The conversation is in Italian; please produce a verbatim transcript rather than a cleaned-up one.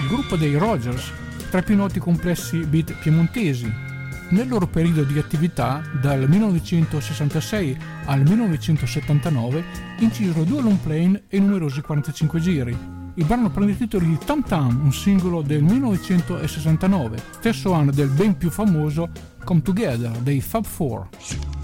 gruppo dei Rogers, tra i più noti complessi beat piemontesi. Nel loro periodo di attività, dal millenovecentosessantasei al millenovecentosettantanove, incisero due long play e numerosi quarantacinque giri. Il brano prende il titolo di Tam Tam, un singolo del millenovecentosessantanove, stesso anno del ben più famoso Come Together dei Fab Four.